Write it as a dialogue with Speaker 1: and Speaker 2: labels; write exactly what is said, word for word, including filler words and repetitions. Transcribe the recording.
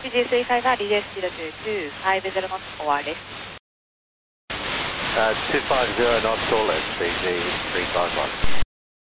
Speaker 1: C G 水海が D J スピードきゅうきゅう、ごじゅうノットオアです。
Speaker 2: Uh, two five zero knots all S B G three five one.